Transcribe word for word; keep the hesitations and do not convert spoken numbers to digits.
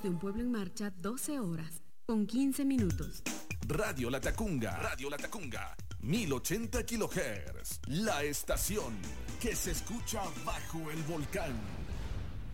Voz de un pueblo en marcha, doce horas, con quince minutos. Radio Latacunga, Radio Latacunga, mil ochenta kilohertz, la estación que se escucha bajo el volcán.